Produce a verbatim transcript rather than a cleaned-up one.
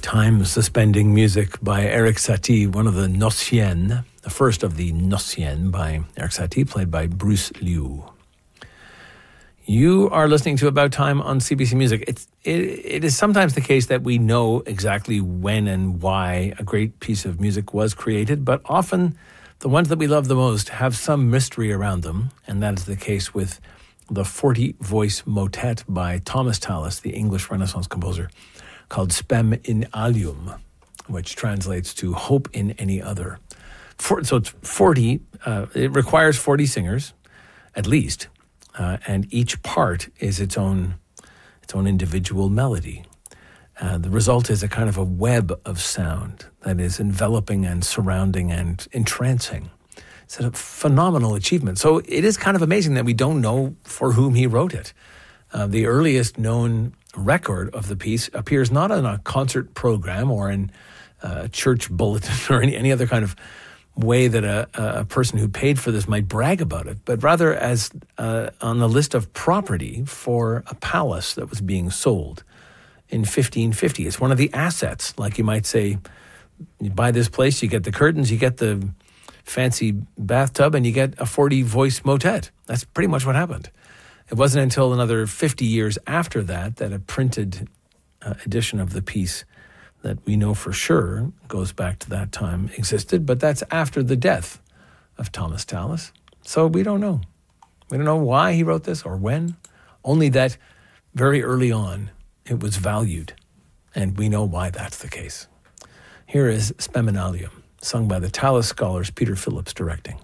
Time-suspending music by Erik Satie, one of the Nocien, the first of the Nocien by Erik Satie, played by Bruce Liu. You are listening to About Time on C B C Music. It's, it, it is sometimes the case that we know exactly when and why a great piece of music was created, but often the ones that we love the most have some mystery around them, and that is the case with the forty-voice motet by Thomas Tallis, the English Renaissance composer, called Spem in Alium, which translates to hope in any other. For, so it's forty, uh, it requires forty singers, at least, uh, and each part is its own its own individual melody. Uh, the result is a kind of a web of sound that is enveloping and surrounding and entrancing. It's a phenomenal achievement. So it is kind of amazing that we don't know for whom he wrote it. Uh, the earliest known record of the piece appears not in a concert program or in a church bulletin or any, any other kind of way that a, a person who paid for this might brag about it, but rather as uh, on the list of property for a palace that was being sold in fifteen fifty. It's one of the assets. Like you might say, you buy this place, you get the curtains, you get the fancy bathtub, and you get a forty-voice motet. That's pretty much what happened. It wasn't until another fifty years after that that a printed uh, edition of the piece that we know for sure goes back to that time existed, but that's after the death of Thomas Tallis. So we don't know. We don't know why he wrote this or when, only that very early on it was valued, and we know why that's the case. Here is Spem in Alium, sung by the Tallis scholars, Peter Phillips directing.